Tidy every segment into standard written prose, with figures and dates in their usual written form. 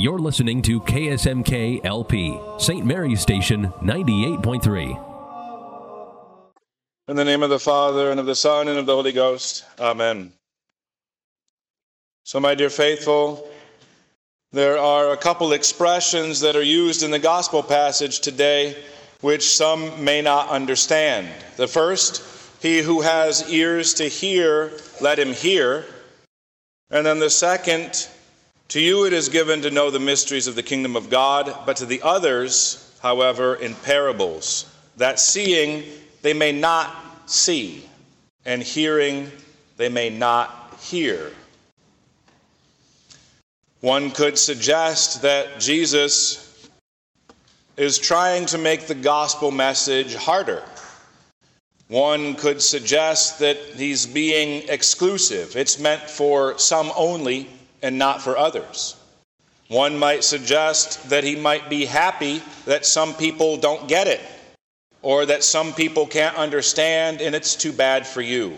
You're listening to KSMK LP, St. Mary's Station 98.3. In the name of the Father, and of the Son, and of the Holy Ghost. Amen. So, my dear faithful, there are a couple expressions that are used in the gospel passage today which some may not understand. The first, he who has ears to hear, let him hear. And then the second, to you it is given to know the mysteries of the kingdom of God, but to the others, however, in parables, that seeing they may not see, and hearing they may not hear. One could suggest that Jesus is trying to make the gospel message harder. One could suggest that he's being exclusive. It's meant for some only and not for others. One might suggest that he might be happy that some people don't get it, or that some people can't understand, and it's too bad for you.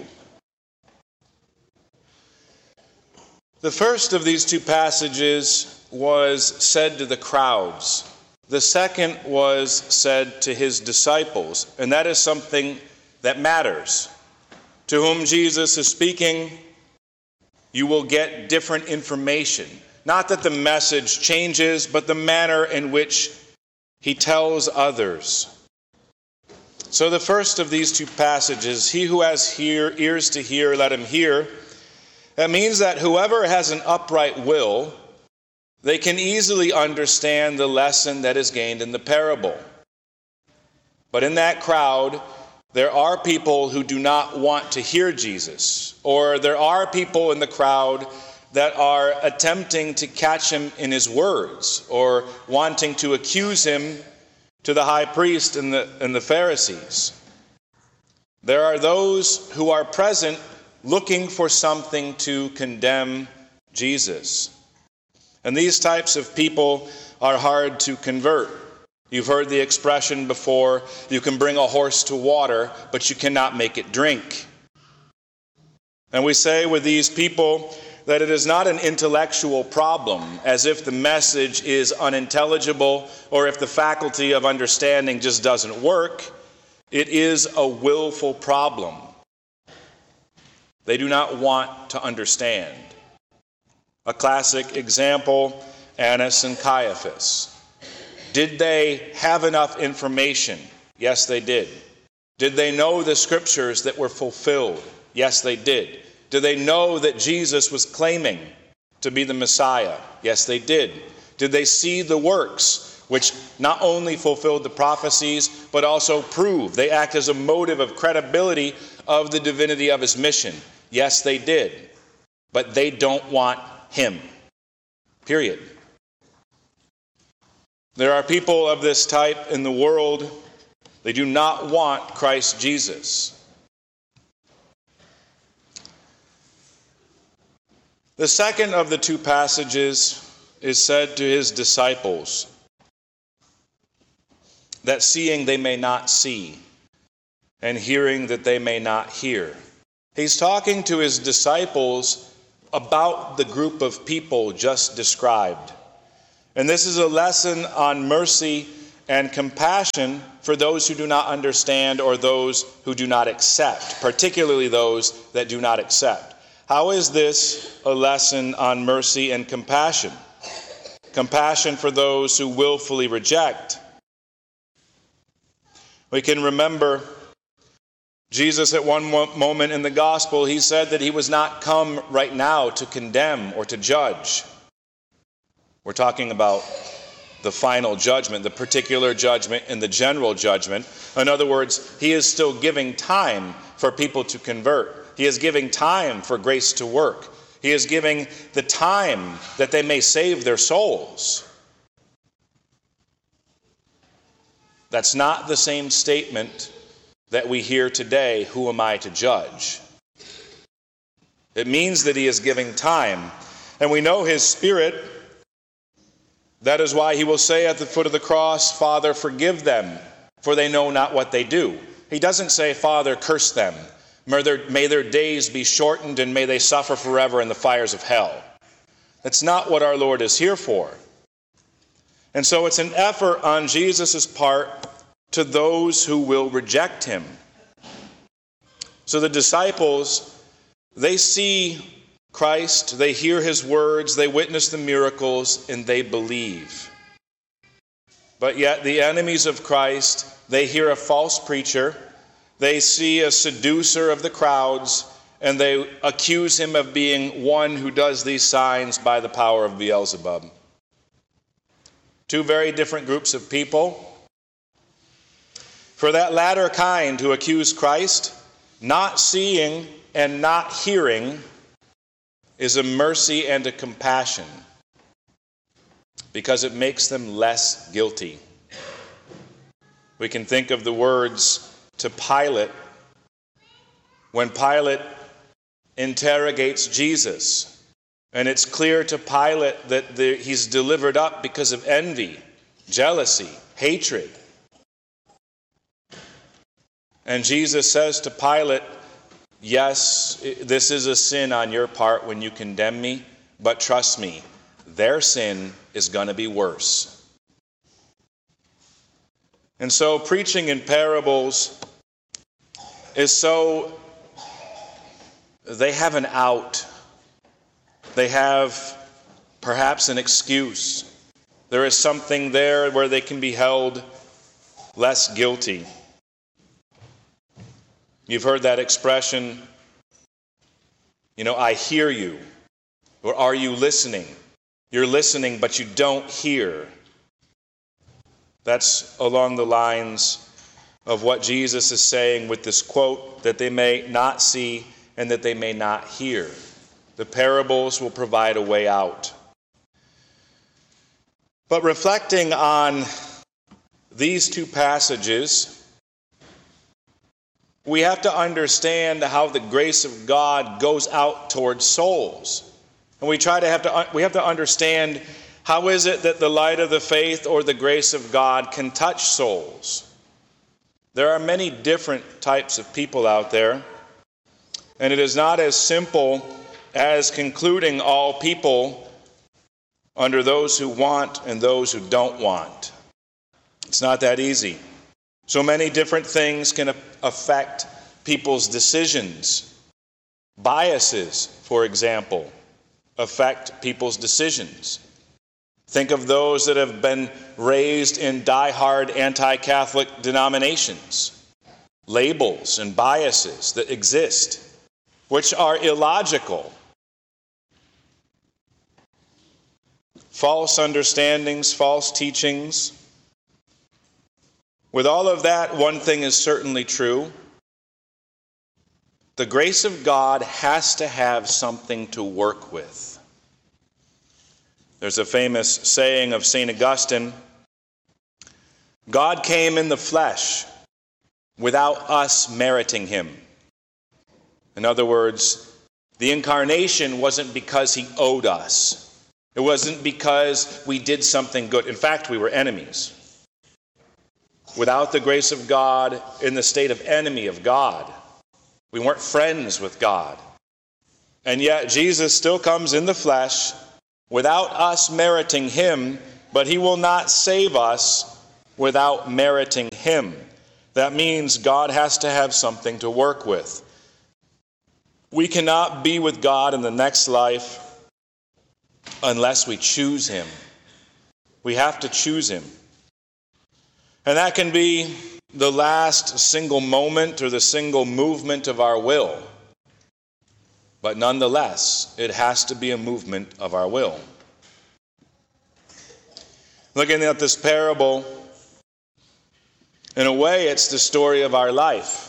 The first of these two passages was said to the crowds. The second was said to his disciples, and that is something that matters. To whom Jesus is speaking, you will get different information. Not that the message changes, but the manner in which he tells others. So the first of these two passages, he who has ears to hear, let him hear. That means that whoever has an upright will, they can easily understand the lesson that is gained in the parable. But in that crowd, there are people who do not want to hear Jesus, or there are people in the crowd that are attempting to catch him in his words, or wanting to accuse him to the high priest and the Pharisees. There are those who are present looking for something to condemn Jesus. And these types of people are hard to convert. You've heard the expression before, you can bring a horse to water, but you cannot make it drink. And we say with these people that it is not an intellectual problem, as if the message is unintelligible or if the faculty of understanding just doesn't work. It is a willful problem. They do not want to understand. A classic example, Annas and Caiaphas. Did they have enough information? Yes, they did. Did they know the scriptures that were fulfilled? Yes, they did. Did they know that Jesus was claiming to be the Messiah? Yes, they did. Did they see the works, which not only fulfilled the prophecies, but also proved? They act as a motive of credibility of the divinity of his mission. Yes, they did. But they don't want him. Period. There are people of this type in the world. They do not want Christ Jesus. The second of the two passages is said to his disciples, that seeing they may not see, and hearing that they may not hear. He's talking to his disciples about the group of people just described. And this is a lesson on mercy and compassion for those who do not understand or those who do not accept, particularly those that do not accept. How is this a lesson on mercy and compassion? Compassion for those who willfully reject. We can remember Jesus at one moment in the gospel, he said that he was not come right now to condemn or to judge. We're talking about the final judgment, the particular judgment and the general judgment. In other words, he is still giving time for people to convert. He is giving time for grace to work. He is giving the time that they may save their souls. That's not the same statement that we hear today, who am I to judge? It means that he is giving time. And we know his Spirit. That is why he will say at the foot of the cross, Father, forgive them, for they know not what they do. He doesn't say, Father, curse them. May their days be shortened and may they suffer forever in the fires of hell. That's not what our Lord is here for. And so it's an effort on Jesus' part to those who will reject him. So the disciples, they see Christ, they hear his words, they witness the miracles, and they believe. But yet the enemies of Christ, they hear a false preacher, they see a seducer of the crowds, and they accuse him of being one who does these signs by the power of Beelzebub. Two very different groups of people. For that latter kind who accuse Christ, not seeing and not hearing is a mercy and a compassion, because it makes them less guilty. We can think of the words to Pilate when Pilate interrogates Jesus. And it's clear to Pilate that he's delivered up because of envy, jealousy, hatred. And Jesus says to Pilate, yes, this is a sin on your part when you condemn me, but trust me, their sin is going to be worse. And so preaching in parables is so, they have an out. They have perhaps an excuse. There is something there where they can be held less guilty. You've heard that expression, I hear you. Or are you listening? You're listening, but you don't hear. That's along the lines of what Jesus is saying with this quote, that they may not see and that they may not hear. The parables will provide a way out. But reflecting on these two passages, we have to understand how the grace of God goes out towards souls. And we have to understand, how is it that the light of the faith or the grace of God can touch souls? There are many different types of people out there, and it is not as simple as concluding all people under those who want and those who don't want. It's not that easy. So many different things can affect people's decisions. Biases, for example, affect people's decisions. Think of those that have been raised in die-hard anti-Catholic denominations. Labels and biases that exist, which are illogical. False understandings, false teachings. With all of that, one thing is certainly true. The grace of God has to have something to work with. There's a famous saying of St. Augustine, God came in the flesh without us meriting him. In other words, the incarnation wasn't because he owed us. It wasn't because we did something good. In fact, we were enemies. Without the grace of God, in the state of enemy of God, we weren't friends with God. And yet Jesus still comes in the flesh without us meriting him, but he will not save us without meriting him. That means God has to have something to work with. We cannot be with God in the next life unless we choose him. We have to choose him. And that can be the last single moment or the single movement of our will. But nonetheless, it has to be a movement of our will. Looking at this parable, in a way, it's the story of our life.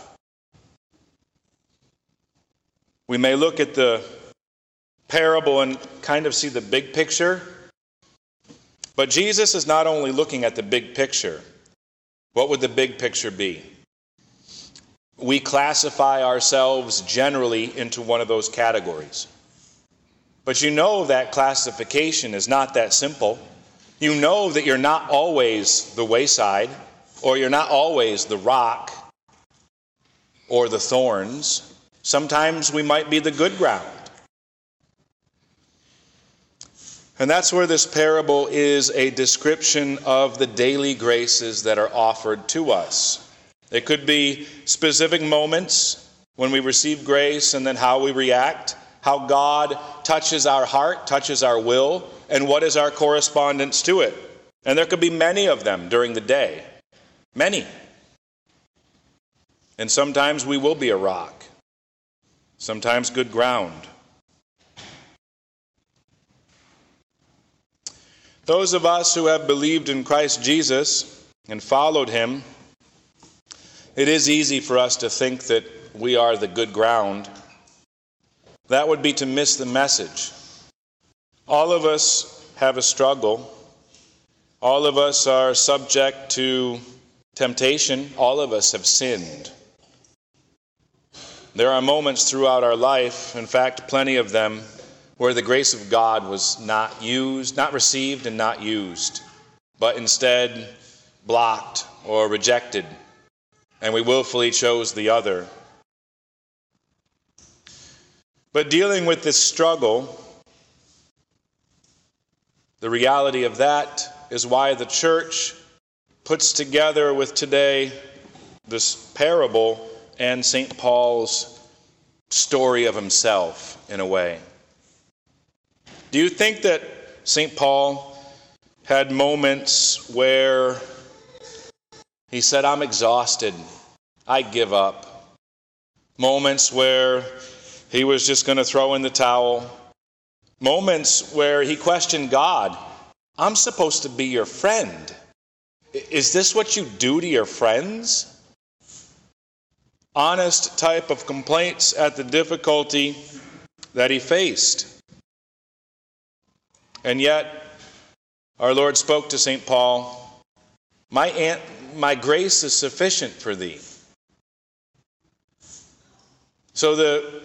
We may look at the parable and kind of see the big picture, but Jesus is not only looking at the big picture. What would the big picture be? We classify ourselves generally into one of those categories. But you know that classification is not that simple. You know that you're not always the wayside, or you're not always the rock or the thorns. Sometimes we might be the good ground. And that's where this parable is a description of the daily graces that are offered to us. It could be specific moments when we receive grace and then how we react, how God touches our heart, touches our will, and what is our correspondence to it. And there could be many of them during the day. Many. And sometimes we will be a rock. Sometimes good ground. Those of us who have believed in Christ Jesus and followed him, it is easy for us to think that we are the good ground. That would be to miss the message. All of us have a struggle. All of us are subject to temptation. All of us have sinned. There are moments throughout our life, in fact, plenty of them, where the grace of God was not received and not used, but instead blocked or rejected, and we willfully chose the other. But dealing with this struggle, the reality of that is why the church puts together with today this parable and St. Paul's story of himself in a way. Do you think that St. Paul had moments where he said, I'm exhausted, I give up? Moments where he was just going to throw in the towel? Moments where he questioned God, I'm supposed to be your friend. Is this what you do to your friends? Honest type of complaints at the difficulty that he faced. And yet, our Lord spoke to St. Paul, my grace is sufficient for thee. So the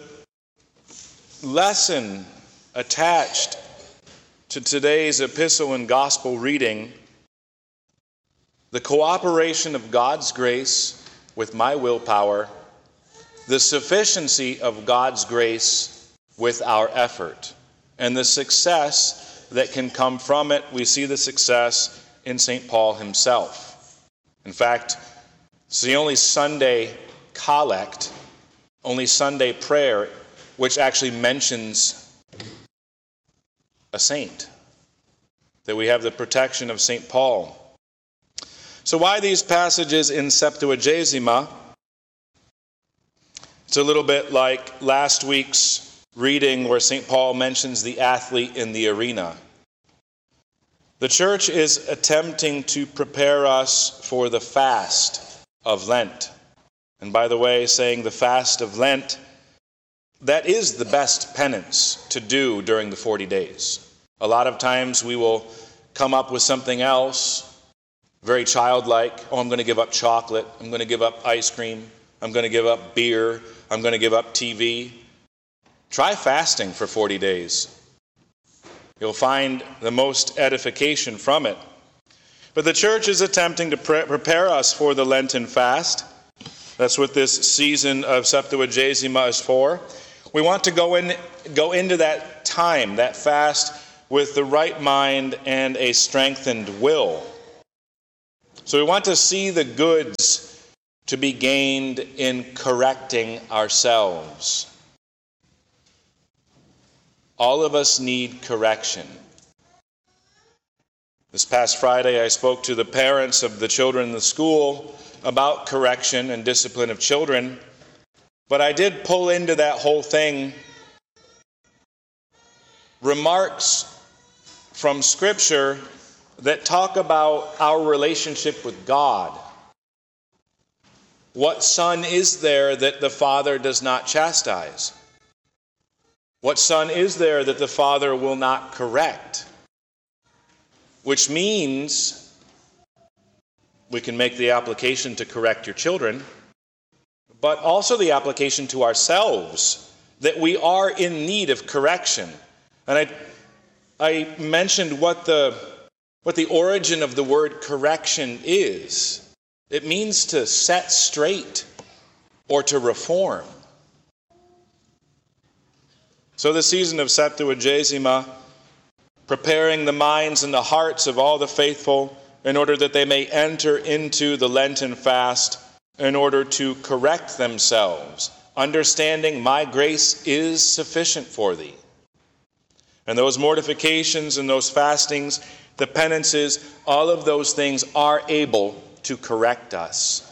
lesson attached to today's epistle and gospel reading, the cooperation of God's grace with my willpower, the sufficiency of God's grace with our effort, and the success that can come from it. We see the success in St. Paul himself. In fact, it's the only Sunday collect, only Sunday prayer, which actually mentions a saint, that we have the protection of St. Paul. So why these passages in Septuagesima? It's a little bit like last week's reading where St. Paul mentions the athlete in the arena. The church is attempting to prepare us for the fast of Lent. And by the way, saying the fast of Lent, that is the best penance to do during the 40 days. A lot of times we will come up with something else, very childlike. Oh, I'm going to give up chocolate. I'm going to give up ice cream. I'm going to give up beer. I'm going to give up TV. Try fasting for 40 days. You'll find the most edification from it. But the church is attempting to prepare us for the Lenten fast. That's what this season of Septuagesima is for. We want to go into that time, that fast, with the right mind and a strengthened will. So we want to see the goods to be gained in correcting ourselves. All of us need correction. This past Friday, I spoke to the parents of the children in the school about correction and discipline of children, but I did pull into that whole thing remarks from Scripture that talk about our relationship with God. What son is there that the Father does not chastise? What son is there that the Father will not correct? Which means we can make the application to correct your children, but also the application to ourselves, that we are in need of correction. And I mentioned what the origin of the word correction is. It means to set straight or to reform. So the season of Septuagesima preparing the minds and the hearts of all the faithful in order that they may enter into the Lenten fast in order to correct themselves, understanding my grace is sufficient for thee. And those mortifications and those fastings, the penances, all of those things are able to correct us.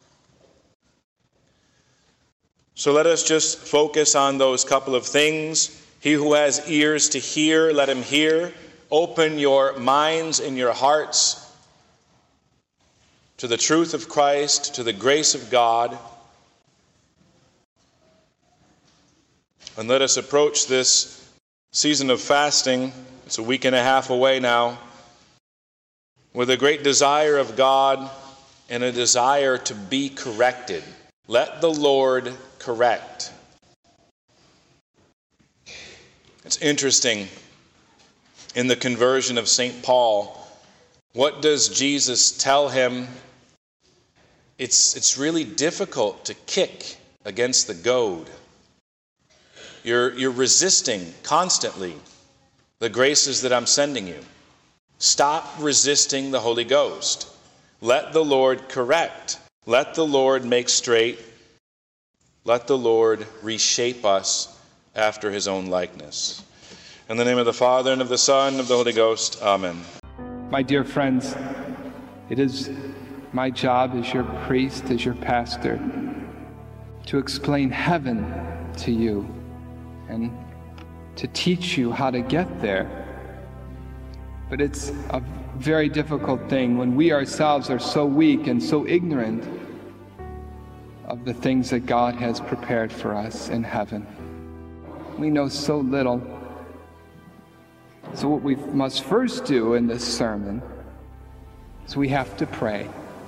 So let us just focus on those couple of things. He who has ears to hear, let him hear. Open your minds and your hearts to the truth of Christ, to the grace of God. And let us approach this season of fasting, it's a week and a half away now, with a great desire of God and a desire to be corrected. Let the Lord correct. It's interesting, in the conversion of St. Paul, what does Jesus tell him? It's really difficult to kick against the goad. You're resisting constantly the graces that I'm sending you. Stop resisting the Holy Ghost. Let the Lord correct. Let the Lord make straight. Let the Lord reshape us after his own likeness. In the name of the Father, and of the Son, and of the Holy Ghost. Amen. My dear friends, it is my job as your priest, as your pastor, to explain heaven to you and to teach you how to get there. But it's a very difficult thing when we ourselves are so weak and so ignorant of the things that God has prepared for us in heaven. We know so little. So what we must first do in this sermon is we have to pray.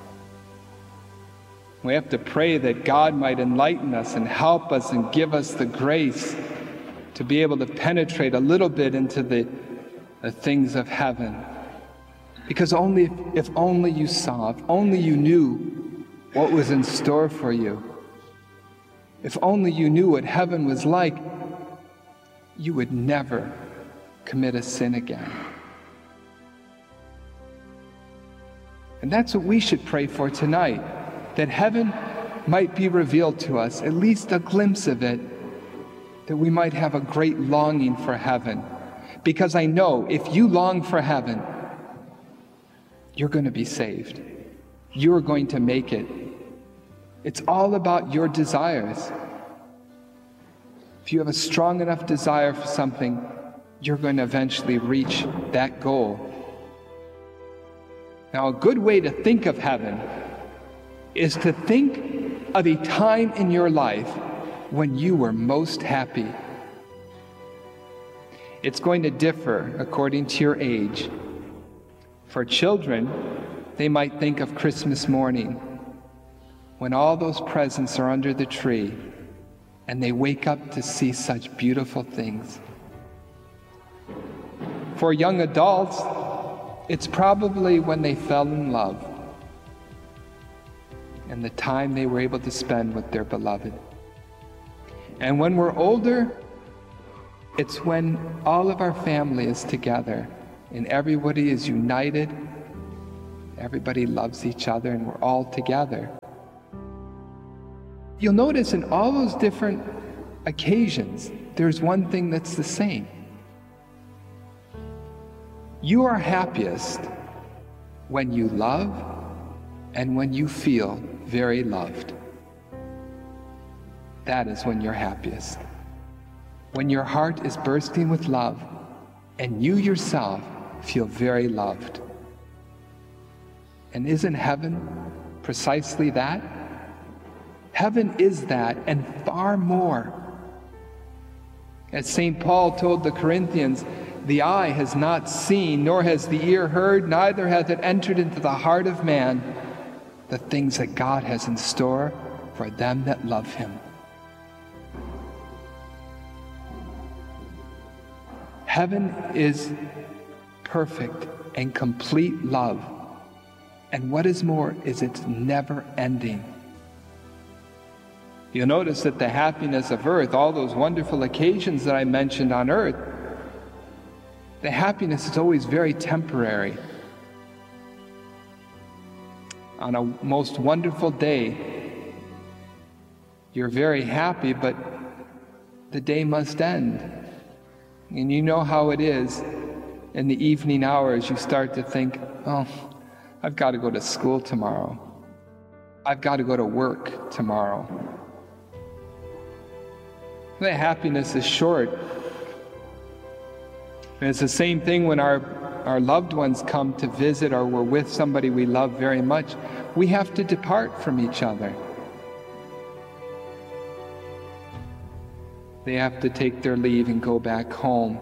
We have to pray that God might enlighten us and help us and give us the grace to be able to penetrate a little bit into the things of heaven. Because if only you saw, if only you knew what was in store for you, if only you knew what heaven was like, you would never commit a sin again. And that's what we should pray for tonight, that heaven might be revealed to us, at least a glimpse of it, that we might have a great longing for heaven. Because I know if you long for heaven, you're going to be saved. You're going to make it. It's all about your desires. If you have a strong enough desire for something, you're going to eventually reach that goal. Now, a good way to think of heaven is to think of a time in your life when you were most happy. It's going to differ according to your age. For children, they might think of Christmas morning, when all those presents are under the tree, and they wake up to see such beautiful things. For young adults, it's probably when they fell in love and the time they were able to spend with their beloved. And when we're older, it's when all of our family is together and everybody is united, everybody loves each other, and we're all together. You'll notice in all those different occasions, there's one thing that's the same. You are happiest when you love and when you feel very loved. That is when you're happiest. When your heart is bursting with love and you yourself feel very loved. And isn't heaven precisely that? Heaven is that and far more. As St. Paul told the Corinthians, the eye has not seen, nor has the ear heard, neither hath it entered into the heart of man the things that God has in store for them that love him. Heaven is perfect and complete love. And what is more is it's never ending. You'll notice that the happiness of earth, all those wonderful occasions that I mentioned on earth, the happiness is always very temporary. On a most wonderful day, you're very happy, but the day must end. And you know how it is. In the evening hours, you start to think, oh, I've got to go to school tomorrow. I've got to go to work tomorrow. The happiness is short. And it's the same thing when our loved ones come to visit, or we're with somebody we love very much. We have to depart from each other. They have to take their leave and go back home.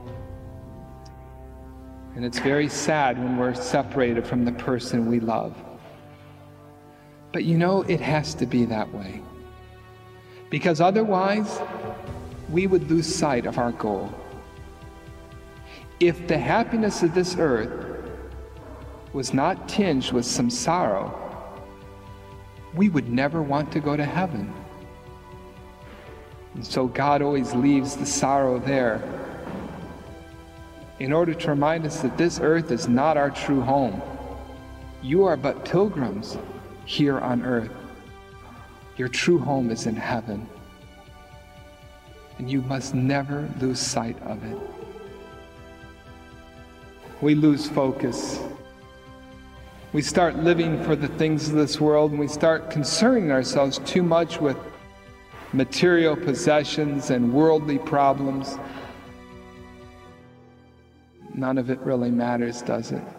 And it's very sad when we're separated from the person we love. But you know, it has to be that way. Because otherwise, we would lose sight of our goal. If the happiness of this earth was not tinged with some sorrow, we would never want to go to heaven. And so God always leaves the sorrow there in order to remind us that this earth is not our true home. You are but pilgrims here on earth. Your true home is in heaven. And you must never lose sight of it. We lose focus. We start living for the things of this world, and we start concerning ourselves too much with material possessions and worldly problems. None of it really matters, does it?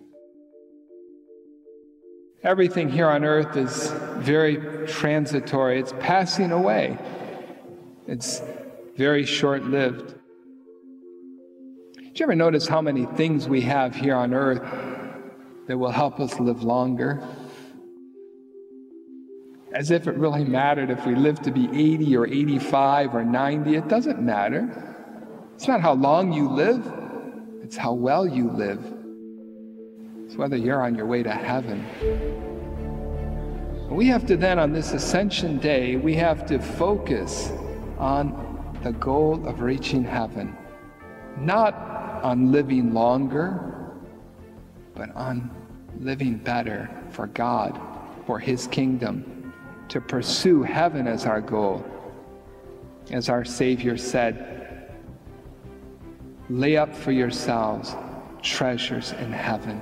Everything here on earth is very transitory. It's passing away. It's very short-lived. Did you ever notice how many things we have here on earth that will help us live longer? As if it really mattered if we live to be 80 or 85 or 90. It doesn't matter. It's not how long you live. It's how well you live. It's whether you're on your way to heaven. We have to then, on this Ascension Day, we have to focus on the goal of reaching heaven. Not on living longer, but on living better for God, for His kingdom, to pursue heaven as our goal. As our Savior said, lay up for yourselves treasures in heaven.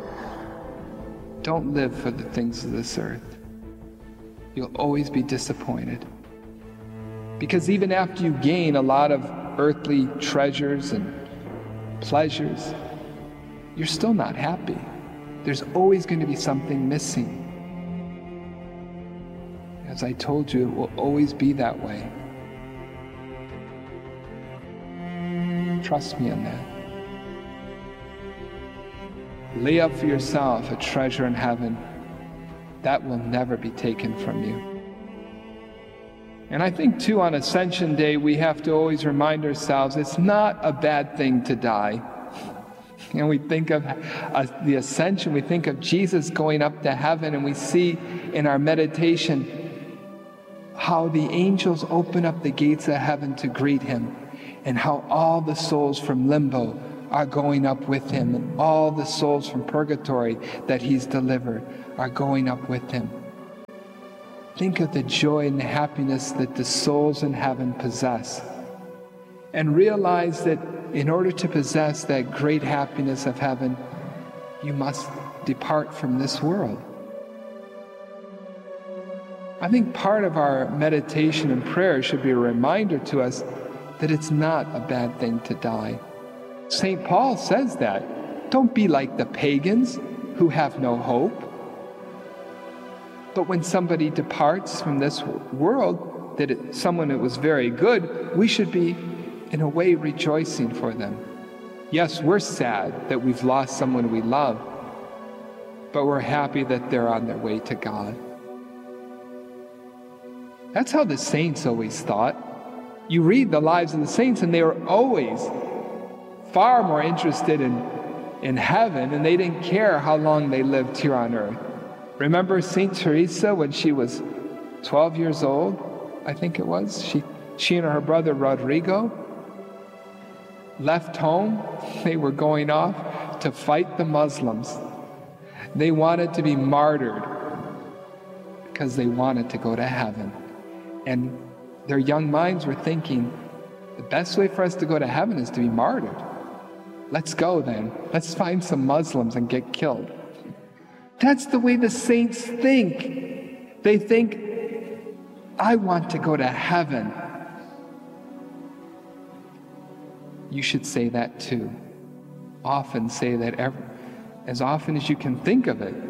Don't live for the things of this earth. You'll always be disappointed. Because even after you gain a lot of earthly treasures and pleasures, you're still not happy. There's always going to be something missing. As I told you, it will always be that way. Trust me on that. Lay up for yourself a treasure in heaven that will never be taken from you. And I think too, on Ascension Day, we have to always remind ourselves it's not a bad thing to die. And we think of the Ascension, we think of Jesus going up to heaven, and we see in our meditation how the angels open up the gates of heaven to greet Him, and how all the souls from limbo are going up with Him, and all the souls from purgatory that He's delivered are going up with Him. Think of the joy and the happiness that the souls in heaven possess, and realize that in order to possess that great happiness of heaven, you must depart from this world. I think part of our meditation and prayer should be a reminder to us that it's not a bad thing to die. St. Paul says that. Don't be like the pagans who have no hope. But when somebody departs from this world, someone that was very good, we should be, in a way, rejoicing for them. Yes, we're sad that we've lost someone we love, but we're happy that they're on their way to God. That's how the saints always thought. You read the lives of the saints, and they were always far more interested in heaven, and they didn't care how long they lived here on earth. Remember St. Teresa when she was 12 years old, I think it was? She and her brother Rodrigo, left home, they were going off to fight the Muslims. They wanted to be martyred because they wanted to go to heaven. And their young minds were thinking, the best way for us to go to heaven is to be martyred. Let's go then. Let's find some Muslims and get killed. That's the way the saints think. They think, I want to go to heaven. You should say that too. Often say that as often as you can think of it.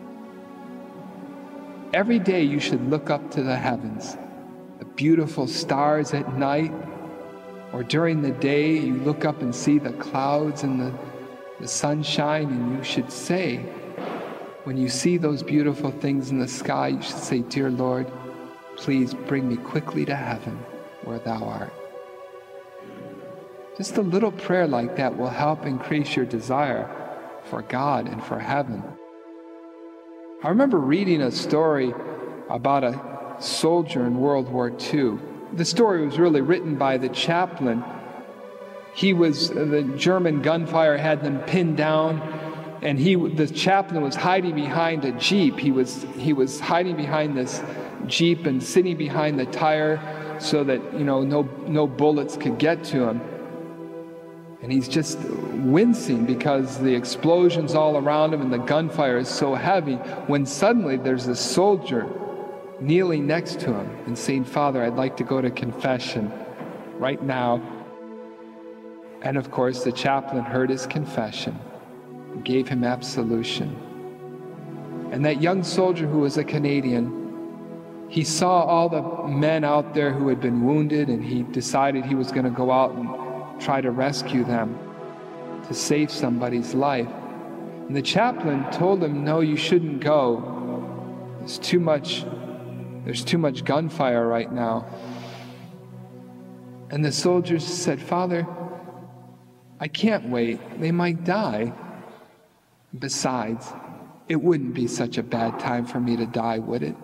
Every day you should look up to the heavens, the beautiful stars at night, or during the day you look up and see the clouds and the sunshine, and you should say, when you see those beautiful things in the sky, you should say, Dear Lord, please bring me quickly to heaven where thou art. Just a little prayer like that will help increase your desire for God and for heaven. I remember reading a story about a soldier in World War II. The story was really written by the chaplain. The German gunfire had them pinned down, and the chaplain was hiding behind a Jeep. He was hiding behind this Jeep and sitting behind the tire so that, no bullets could get to him. And he's just wincing because the explosions all around him and the gunfire is so heavy, when suddenly there's a soldier kneeling next to him and saying, Father, I'd like to go to confession right now. And of course, the chaplain heard his confession and gave him absolution. And that young soldier, who was a Canadian, he saw all the men out there who had been wounded, and he decided he was going to go out and try to rescue them, to save somebody's life. And the chaplain told him, no, you shouldn't go. There's too much gunfire right now. And the soldiers said, Father, I can't wait. They might die. Besides, it wouldn't be such a bad time for me to die, would it?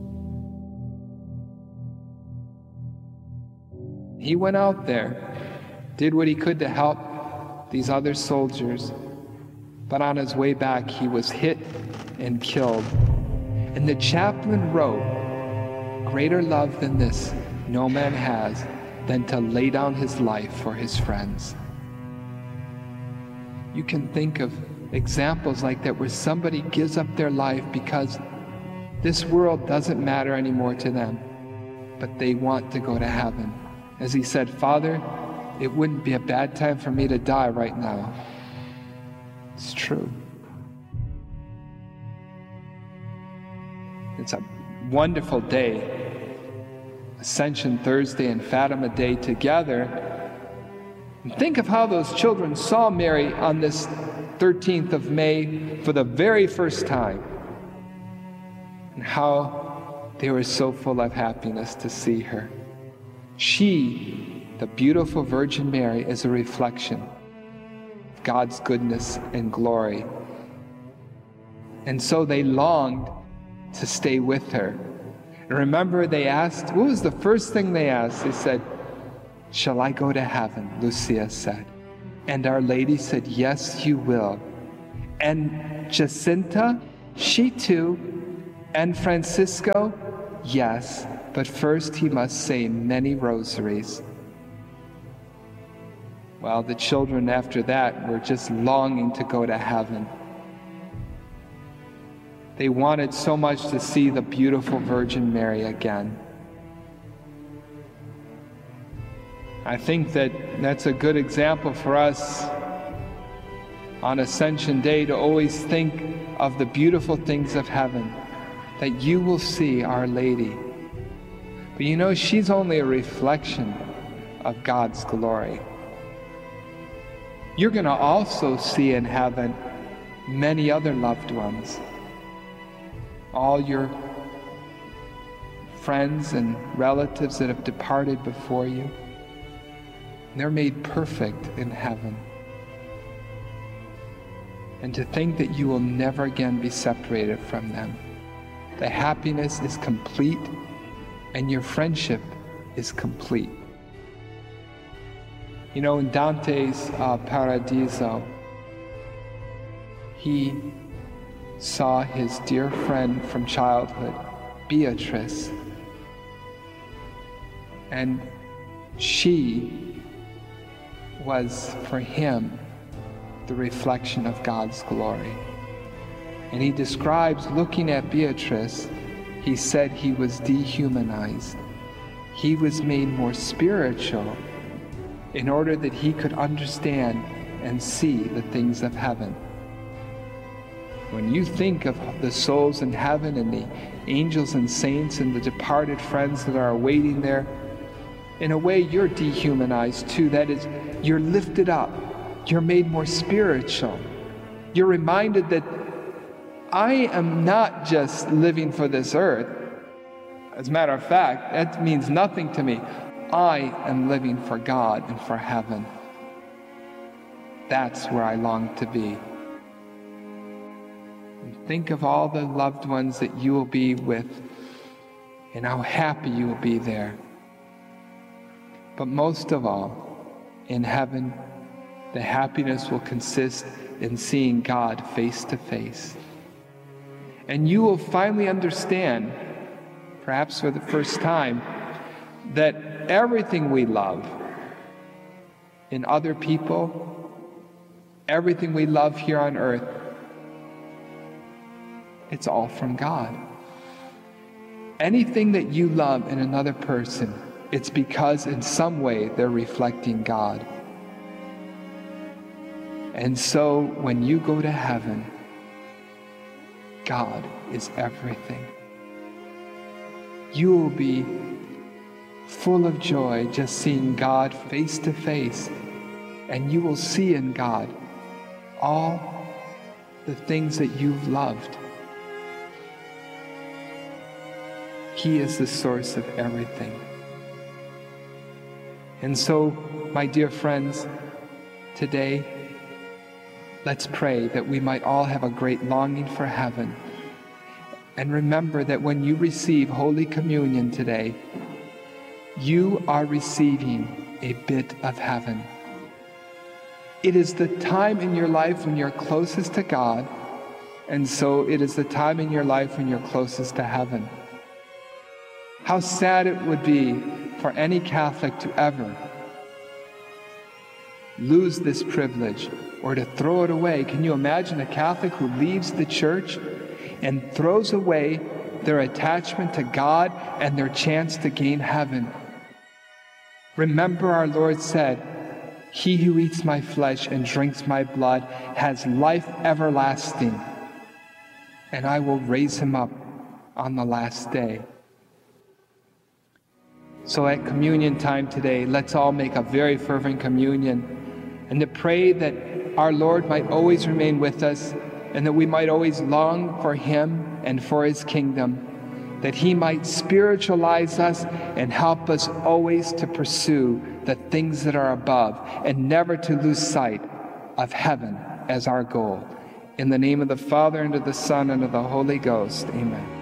He went out there, did what he could to help these other soldiers, but on his way back, he was hit and killed. And the chaplain wrote, greater love than this no man has, than to lay down his life for his friends. You can think of examples like that where somebody gives up their life because this world doesn't matter anymore to them, but they want to go to heaven. As he said, Father, it wouldn't be a bad time for me to die right now. It's true. It's a wonderful day, Ascension Thursday and Fatima Day together. And think of how those children saw Mary on this 13th of May for the very first time, and how they were so full of happiness to see her. She, the beautiful Virgin Mary, is a reflection of God's goodness and glory. And so they longed to stay with her. And remember, they asked, what was the first thing they asked? They said, shall I go to heaven? Lucia said. And Our Lady said, yes, you will. And Jacinta, she too. And Francisco, yes, but first he must say many rosaries. Well, the children after that were just longing to go to heaven. They wanted so much to see the beautiful Virgin Mary again. I think that's a good example for us on Ascension Day to always think of the beautiful things of heaven, that you will see Our Lady. But she's only a reflection of God's glory. You're going to also see in heaven many other loved ones. All your friends and relatives that have departed before you. They're made perfect in heaven. And to think that you will never again be separated from them. The happiness is complete, and your friendship is complete. You know, in Dante's Paradiso, he saw his dear friend from childhood, Beatrice, and she was, for him, the reflection of God's glory. And he describes looking at Beatrice, he said he was dehumanized. He was made more spiritual in order that he could understand and see the things of heaven. When you think of the souls in heaven and the angels and saints and the departed friends that are awaiting there, in a way you're dehumanized too. That is, you're lifted up. You're made more spiritual. You're reminded that I am not just living for this earth. As a matter of fact, that means nothing to me. I am living for God and for heaven. That's where I long to be. And think of all the loved ones that you will be with and how happy you will be there. But most of all, in heaven, the happiness will consist in seeing God face to face. And you will finally understand, perhaps for the first time, that everything we love in other people, everything we love here on earth, it's all from God. Anything that you love in another person, it's because in some way they're reflecting God. And so when you go to heaven, God is everything. You will be full of joy just seeing God face to face, and you will see in God all the things that you've loved. He is the source of everything. And so, my dear friends, today, let's pray that we might all have a great longing for heaven. And remember that when you receive Holy Communion today, you are receiving a bit of heaven. It is the time in your life when you're closest to God, and so it is the time in your life when you're closest to heaven. How sad it would be for any Catholic to ever lose this privilege or to throw it away. Can you imagine a Catholic who leaves the church and throws away their attachment to God and their chance to gain heaven? Remember, our Lord said, "He who eats my flesh and drinks my blood has life everlasting, and I will raise him up on the last day." So at communion time today, let's all make a very fervent communion and to pray that our Lord might always remain with us and that we might always long for him and for his kingdom, that he might spiritualize us and help us always to pursue the things that are above and never to lose sight of heaven as our goal. In the name of the Father, and of the Son, and of the Holy Ghost, amen.